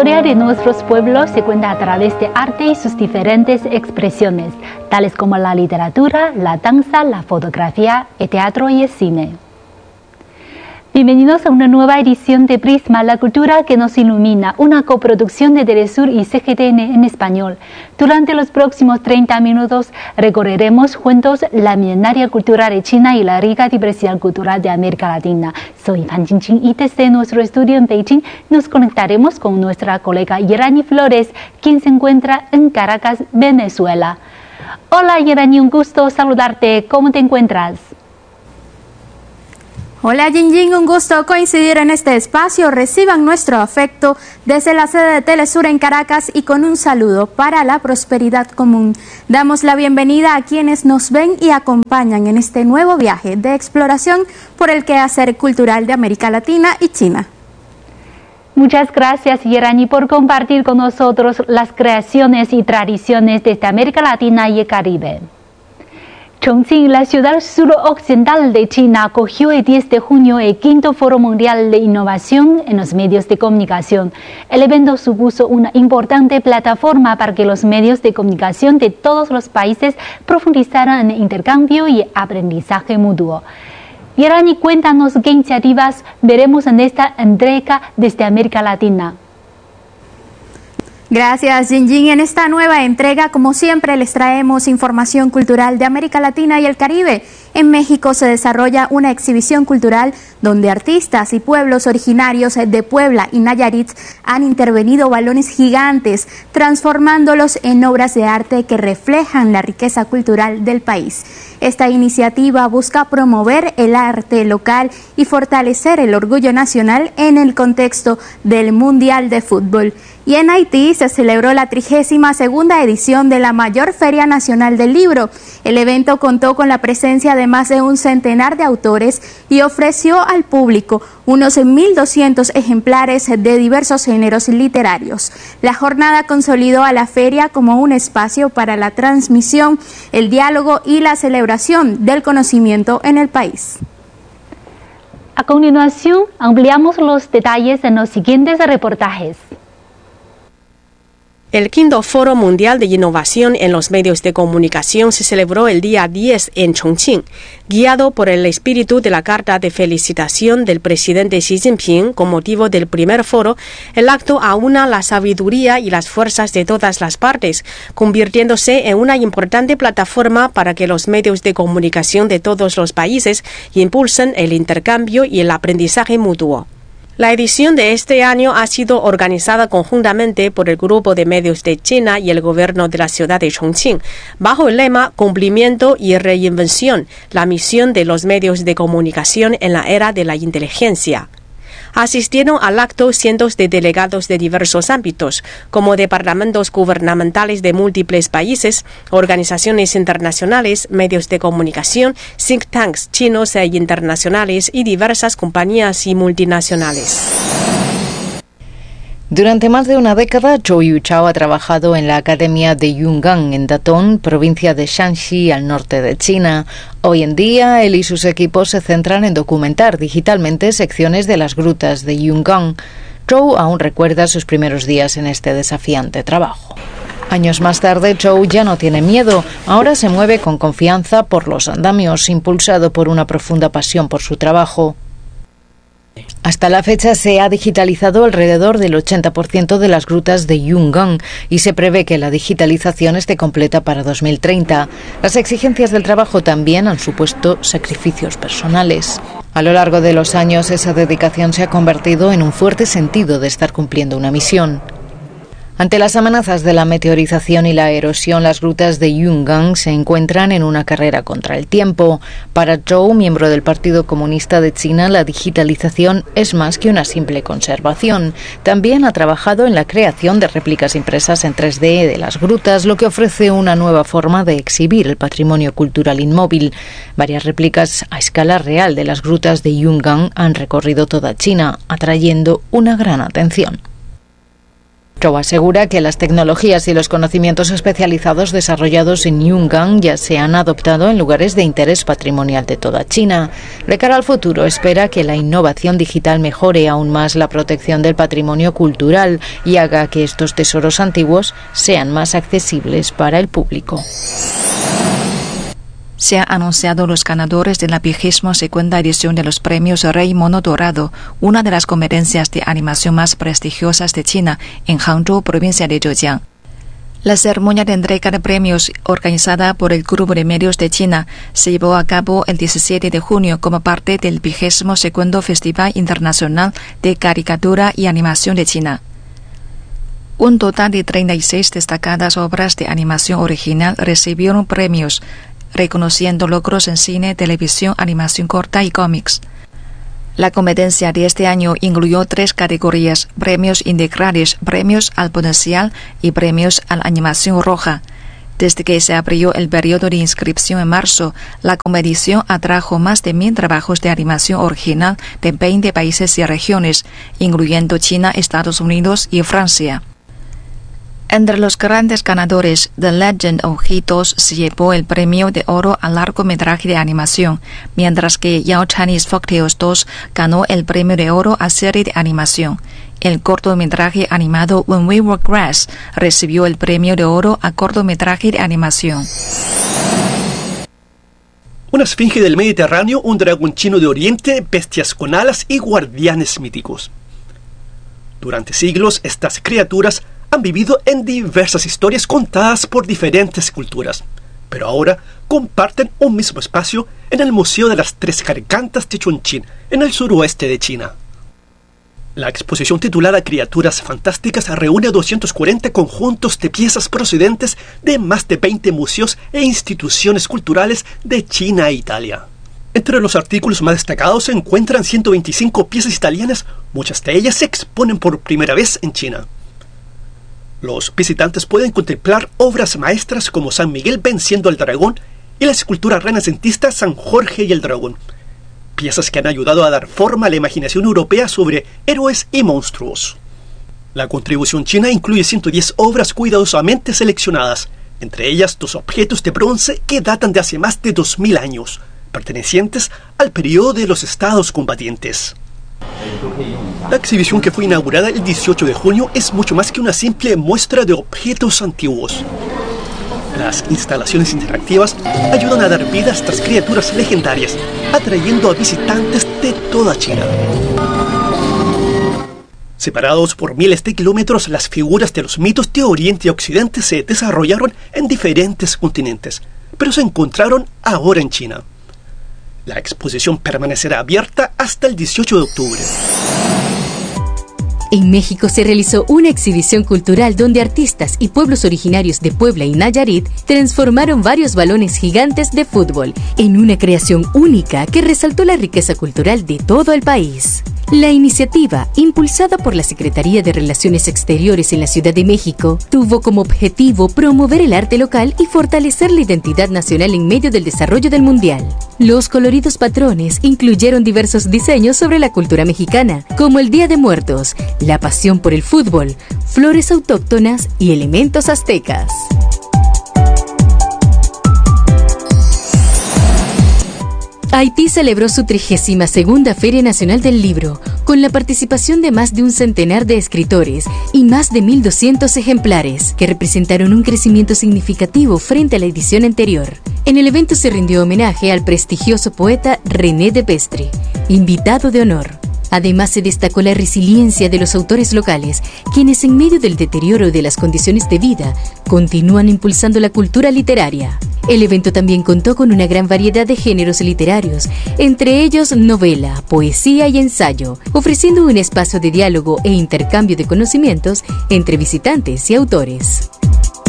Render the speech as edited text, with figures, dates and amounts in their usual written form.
historia de nuestros pueblos se cuenta a través de arte y sus diferentes expresiones, tales como la literatura, la danza, la fotografía, el teatro y el cine. Bienvenidos a una nueva edición de Prisma, la cultura que nos ilumina, una coproducción de Telesur y CGTN en español. Durante los próximos 30 minutos recorreremos juntos la milenaria cultura de China y la rica diversidad cultural de América Latina. Soy Fan Jingjing y desde nuestro estudio en Beijing nos conectaremos con nuestra colega Yerani Flores, quien se encuentra en Caracas, Venezuela. Hola Yerani, un gusto saludarte. ¿Cómo te encuentras? Hola Jingjing, un gusto coincidir en este espacio. Reciban nuestro afecto desde la sede de Telesur en Caracas y con un saludo para la prosperidad común. Damos la bienvenida a quienes nos ven y acompañan en este nuevo viaje de exploración por el quehacer cultural de América Latina y China. Muchas gracias Yerani por compartir con nosotros las creaciones y tradiciones desde América Latina y el Caribe. Chongqing, la ciudad suroccidental de China, acogió el 10 de junio el quinto Foro Mundial de Innovación en los Medios de Comunicación. El evento supuso una importante plataforma para que los medios de comunicación de todos los países profundizaran en el intercambio y aprendizaje mutuo. Yerani, cuéntanos qué iniciativas veremos en esta entrega desde América Latina. Gracias Jingjing. En esta nueva entrega, como siempre, les traemos información cultural de América Latina y el Caribe. En México se desarrolla una exhibición cultural donde artistas y pueblos originarios de Puebla y Nayarit han intervenido balones gigantes, transformándolos en obras de arte que reflejan la riqueza cultural del país. Esta iniciativa busca promover el arte local y fortalecer el orgullo nacional en el contexto del Mundial de Fútbol. Y en Haití se celebró la 32ª edición de la mayor Feria Nacional del Libro. El evento contó con la presencia de más de un centenar de autores y ofreció al público unos 1.200 ejemplares de diversos géneros literarios. La jornada consolidó a la feria como un espacio para la transmisión, el diálogo y la celebración del conocimiento en el país. A continuación, ampliamos los detalles en los siguientes reportajes. El quinto Foro Mundial de Innovación en los Medios de Comunicación se celebró el día 10 en Chongqing. Guiado por el espíritu de la carta de felicitación del presidente Xi Jinping con motivo del primer foro, el acto aúna la sabiduría y las fuerzas de todas las partes, convirtiéndose en una importante plataforma para que los medios de comunicación de todos los países impulsen el intercambio y el aprendizaje mutuo. La edición de este año ha sido organizada conjuntamente por el Grupo de Medios de China y el Gobierno de la ciudad de Chongqing, bajo el lema Cumplimiento y Reinvención, la misión de los medios de comunicación en la era de la inteligencia. Asistieron al acto cientos de delegados de diversos ámbitos, como departamentos gubernamentales de múltiples países, organizaciones internacionales, medios de comunicación, think tanks chinos e internacionales y diversas compañías y multinacionales. Durante más de una década, Zhou Yuchao ha trabajado en la Academia de Yungan, en Datong, provincia de Shanxi, al norte de China. Hoy en día, él y sus equipos se centran en documentar digitalmente secciones de las grutas de Yungan. Zhou aún recuerda sus primeros días en este desafiante trabajo. Años más tarde, Zhou ya no tiene miedo. Ahora se mueve con confianza por los andamios, impulsado por una profunda pasión por su trabajo. Hasta la fecha se ha digitalizado alrededor del 80% de las grutas de Yungan y se prevé que la digitalización esté completa para 2030. Las exigencias del trabajo también han supuesto sacrificios personales. A lo largo de los años, esa dedicación se ha convertido en un fuerte sentido de estar cumpliendo una misión. Ante las amenazas de la meteorización y la erosión, las grutas de Yungan se encuentran en una carrera contra el tiempo. Para Zhou, miembro del Partido Comunista de China, la digitalización es más que una simple conservación. También ha trabajado en la creación de réplicas impresas en 3D de las grutas, lo que ofrece una nueva forma de exhibir el patrimonio cultural inmóvil. Varias réplicas a escala real de las grutas de Yungan han recorrido toda China, atrayendo una gran atención. Zhou asegura que las tecnologías y los conocimientos especializados desarrollados en Yungan ya se han adoptado en lugares de interés patrimonial de toda China. De cara al futuro, espera que la innovación digital mejore aún más la protección del patrimonio cultural y haga que estos tesoros antiguos sean más accesibles para el público. Se han anunciado los ganadores de la 22ª edición de los premios Rey Mono Dorado, una de las competencias de animación más prestigiosas de China, en Hangzhou, provincia de Zhejiang. La ceremonia de entrega de premios, organizada por el Grupo de Medios de China, se llevó a cabo el 17 de junio como parte del 22º Festival Internacional de Caricatura y Animación de China. Un total de 36 destacadas obras de animación original recibieron premios, reconociendo logros en cine, televisión, animación corta y cómics. La competencia de este año incluyó 3 categorías: premios integrales, premios al potencial y premios a la animación roja. Desde que se abrió el periodo de inscripción en marzo, la competición atrajo más de 1.000 trabajos de animación original de 20 países y regiones, incluyendo China, Estados Unidos y Francia. Entre los grandes ganadores, The Legend of He 2 se llevó el premio de oro al largometraje de animación, mientras que Yao Chinese Folktales 2 ganó el premio de oro a serie de animación. El cortometraje animado When We Were Grass recibió el premio de oro a cortometraje de animación. Una esfinge del Mediterráneo, un dragón chino de Oriente, bestias con alas y guardianes míticos. Durante siglos, estas criaturas han vivido en diversas historias contadas por diferentes culturas, pero ahora comparten un mismo espacio en el Museo de las Tres Gargantas de Chongqing, en el suroeste de China. La exposición titulada Criaturas Fantásticas reúne a 240 conjuntos de piezas procedentes de más de 20 museos e instituciones culturales de China e Italia. Entre los artículos más destacados se encuentran 125 piezas italianas, muchas de ellas se exponen por primera vez en China. Los visitantes pueden contemplar obras maestras como San Miguel venciendo al dragón y la escultura renacentista San Jorge y el dragón, piezas que han ayudado a dar forma a la imaginación europea sobre héroes y monstruos. La contribución china incluye 110 obras cuidadosamente seleccionadas, entre ellas 2 objetos de bronce que datan de hace más de 2000 años, pertenecientes al periodo de los estados combatientes. La exhibición, que fue inaugurada el 18 de junio, es mucho más que una simple muestra de objetos antiguos. Las instalaciones interactivas ayudan a dar vida a estas criaturas legendarias, atrayendo a visitantes de toda China. Separados por miles de kilómetros, las figuras de los mitos de Oriente y Occidente se desarrollaron en diferentes continentes, pero se encontraron ahora en China. La exposición permanecerá abierta hasta el 18 de octubre. En México se realizó una exhibición cultural donde artistas y pueblos originarios de Puebla y Nayarit transformaron varios balones gigantes de fútbol en una creación única que resaltó la riqueza cultural de todo el país. La iniciativa, impulsada por la Secretaría de Relaciones Exteriores en la Ciudad de México, tuvo como objetivo promover el arte local y fortalecer la identidad nacional en medio del desarrollo del Mundial. Los coloridos patrones incluyeron diversos diseños sobre la cultura mexicana, como el Día de Muertos, la pasión por el fútbol, flores autóctonas y elementos aztecas. Haití celebró su 32ª Feria Nacional del Libro, con la participación de más de un centenar de escritores y más de 1.200 ejemplares, que representaron un crecimiento significativo frente a la edición anterior. En el evento se rindió homenaje al prestigioso poeta René de Pestre, invitado de honor. Además, se destacó la resiliencia de los autores locales, quienes en medio del deterioro de las condiciones de vida, continúan impulsando la cultura literaria. El evento también contó con una gran variedad de géneros literarios, entre ellos novela, poesía y ensayo, ofreciendo un espacio de diálogo e intercambio de conocimientos entre visitantes y autores.